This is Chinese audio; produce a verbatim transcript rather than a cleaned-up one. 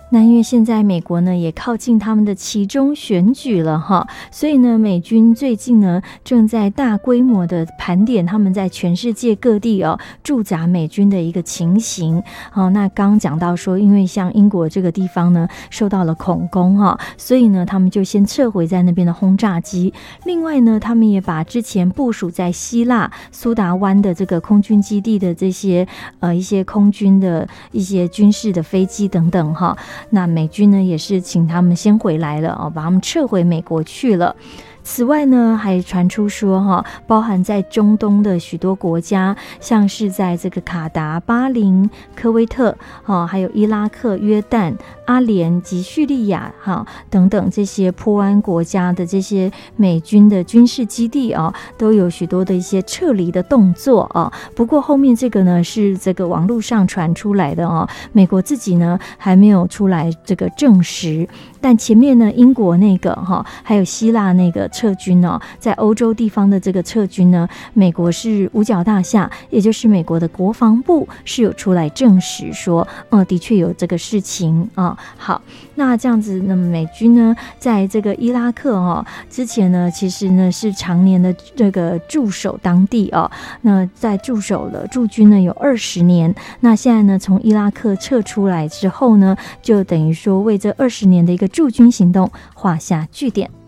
那因为现在美国呢也靠近他们的期中选举了哈，所以呢美军最近呢正在大规模的盘点他们在全世界各地哦驻扎美军的一个情形。哦，那刚刚讲到说，因为像英国这个地方呢受到了恐攻哈，所以呢他们就先撤回在那边的轰炸机。另外呢，他们也把之前部署在希腊苏达湾的这个空军基地的这些呃一些空军的一些军事的飞机等等哈。那美军呢也是请他们先回来了哦，把他们撤回美国去了。此外呢，还传出说哈，包含在中东的许多国家，像是在这个卡达、巴林、科威特，哈，还有伊拉克、约旦、阿联及叙利亚，哈等等这些波湾国家的这些美军的军事基地啊，都有许多的一些撤离的动作啊。不过后面这个呢是这个网络上传出来的哦，美国自己呢还没有出来这个证实。但前面呢，英国那个哈，还有希腊那个撤军哦，在欧洲地方的这个撤军呢，美国是五角大厦，也就是美国的国防部是有出来证实说，呃，的确有这个事情啊。好，那这样子，那么美军呢，在这个伊拉克哦，之前呢，其实呢是常年的这个驻守当地哦，那在驻守了驻军呢有二十年，那现在呢从伊拉克撤出来之后呢，就等于说为这二十年的一个驻军行动画下句点。